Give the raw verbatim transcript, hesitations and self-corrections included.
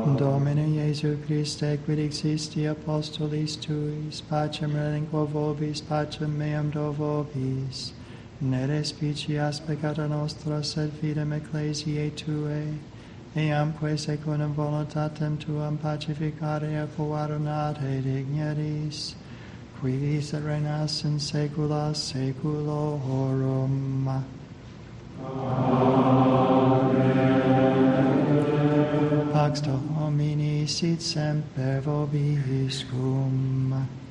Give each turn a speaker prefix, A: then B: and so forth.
A: Domine Iesu Christe, quid existi apostolis tuis, pacem relinquo vobis, pacem meam do vobis, ne respicias peccata nostra, sed fidem ecclesiae Tuae, eamque secundum voluntatem Tuam pacificare et coadunate digneris, qui vis et reinas in saecula saeculorum. Pax Domini sit semper vobiscum.